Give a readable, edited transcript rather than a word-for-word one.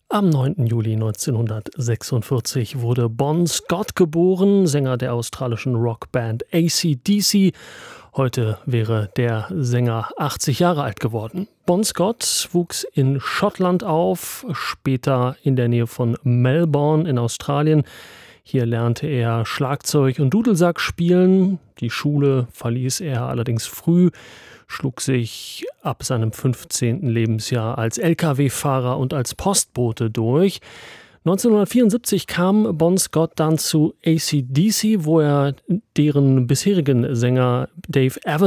Am 9. Juli 1946 wurde Bon Scott geboren, Sänger der australischen Rockband AC/DC. Heute wäre der Sänger 80 Jahre alt geworden. Bon Scott wuchs in Schottland auf, später in der Nähe von Melbourne in Australien. Hier lernte er Schlagzeug und Dudelsack spielen. Die Schule verließ er allerdings früh, schlug sich ab seinem 15. Lebensjahr als Lkw-Fahrer und als Postbote durch. 1974 kam Bon Scott dann zu AC/DC, wo er deren bisherigen Sänger Dave Evans